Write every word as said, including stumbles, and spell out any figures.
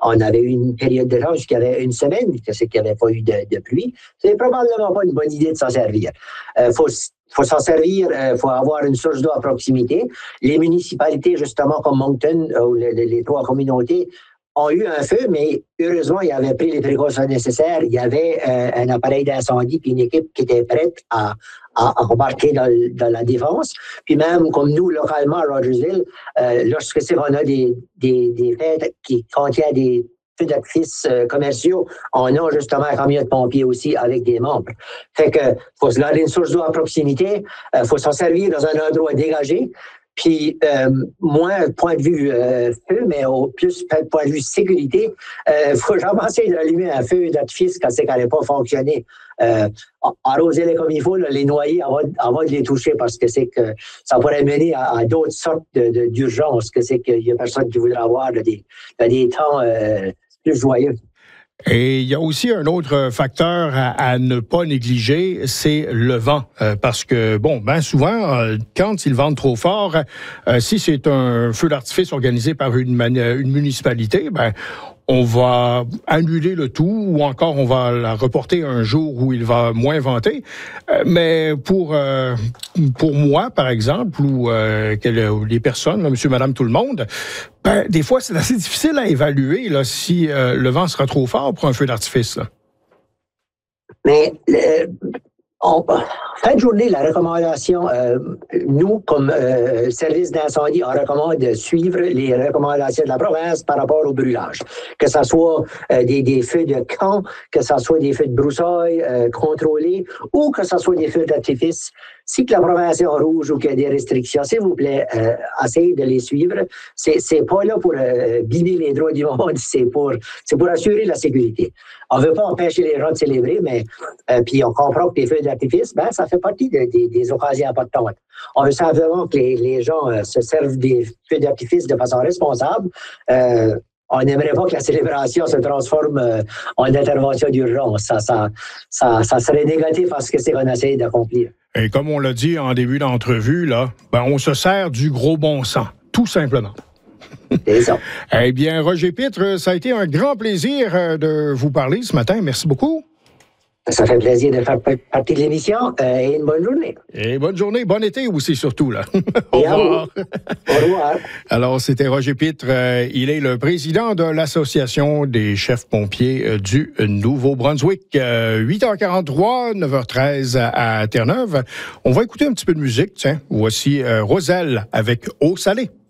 on avait eu une période de temps jusqu'à une semaine, c'est qu'il n'y avait pas eu de, de pluie. C'est probablement pas une bonne idée de s'en servir. Il euh, faut faut s'en servir, il euh, faut avoir une source d'eau à proximité. Les municipalités, justement, comme Moncton, ou les, les trois communautés, ont eu un feu, mais heureusement, ils avaient pris les précautions nécessaires. Il y avait euh, un appareil d'incendie puis une équipe qui était prête à, à, à embarquer dans, dans la défense. Puis même, comme nous, localement, à Rogersville, euh, lorsque c'est qu'on a des, des, des fêtes qui contiennent des feux d'artifice euh, commerciaux, on a justement un camion de pompiers aussi avec des membres. Fait que faut se garder une source d'eau à proximité, il euh, faut s'en servir dans un endroit dégagé. Puis, euh, moins point de vue euh, feu, mais au plus point de vue sécurité, il euh, faut jamais essayer d'allumer un feu d'artifice quand c'est qu'elle n'est pas fonctionné. Euh, arroser-les comme il faut, là, les noyer avant, avant de les toucher, parce que c'est que ça pourrait mener à, à d'autres sortes de, de, d'urgences, que c'est qu'il y a personne qui voudrait avoir là, des, là, des temps euh, plus joyeux. Et il y a aussi un autre facteur à, à ne pas négliger, c'est le vent. Euh, parce que, bon, ben souvent, euh, quand ils vendent trop fort, euh, si c'est un feu d'artifice organisé par une, mani- une municipalité, ben on va annuler le tout ou encore on va la reporter un jour où il va moins vanter. Euh, mais pour euh, pour moi, par exemple, ou euh, les personnes, là, monsieur, madame, tout le monde, ben, des fois, c'est assez difficile à évaluer là, si euh, le vent sera trop fort pour un feu d'artifice. Là. Mais euh, en fin de journée, la recommandation, euh, nous, comme euh, service d'incendie, on recommande de suivre les recommandations de la province par rapport au brûlage. Que ce soit euh, des, des feux de camp, que ce soit des feux de broussailles euh, contrôlés, ou que ce soit des feux d'artifice. Si que la province est en rouge ou qu'il y a des restrictions, s'il vous plaît, euh, essayez de les suivre. C'est, c'est pas là pour euh, bimer les droits du monde, c'est pour, c'est pour assurer la sécurité. On veut pas empêcher les gens de célébrer, mais euh, puis on comprend que les feux d'artifice, ben, ça fait partie de, de, des occasions importantes. On veut simplement que les, les gens euh, se servent des feux d'artifice de façon responsable. Euh, on n'aimerait pas que la célébration se transforme euh, en intervention d'urgence. Ça, ça, ça, ça serait négatif à ce que c'est qu'on essaie d'accomplir. Et comme on l'a dit en début d'entrevue, là, ben on se sert du gros bon sens, tout simplement. C'est ça. Eh bien, Roger Pitre, ça a été un grand plaisir de vous parler ce matin. Merci beaucoup. Ça fait plaisir de faire partie de l'émission euh, et une bonne journée. Et bonne journée, bon été aussi surtout. Là. Au et revoir. Au revoir. Alors, c'était Roger Pitre. Euh, il est le président de l'Association des chefs pompiers euh, du Nouveau-Brunswick. Euh, huit heures quarante-trois, neuf heures treize à, à Terre-Neuve. On va écouter un petit peu de musique. Tiens, voici euh, Roselle avec Eau salée.